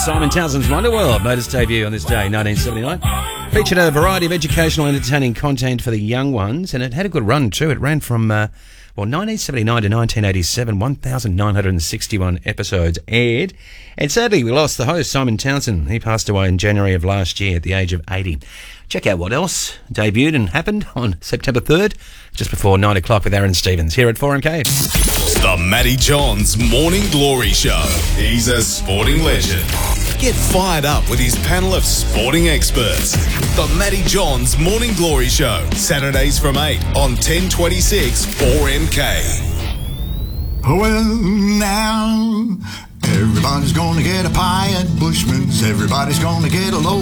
Simon Townsend's Wonderworld made its debut on this day, 1979. Featured a variety of educational and entertaining content for the young ones, and it had a good run too. It ran from 1979 to 1987, 1,961 episodes aired. And sadly, we lost the host, Simon Townsend. He passed away in January of last year at the age of 80. Check out what else debuted and happened on September 3rd, just before 9 o'clock with Aaron Stevens here at 4MK. The Matty Johns Morning Glory Show. He's a sporting legend. Get fired up with his panel of sporting experts. The Matty Johns Morning Glory Show. Saturdays from 8 on 1026 4MK. Well, now everybody's gonna get a pie at Bushman's. Everybody's gonna get a loaf